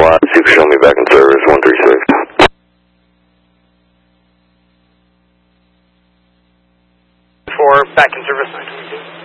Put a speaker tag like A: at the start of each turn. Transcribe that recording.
A: line. See if you show me back in service, 136.
B: For back in service, 922.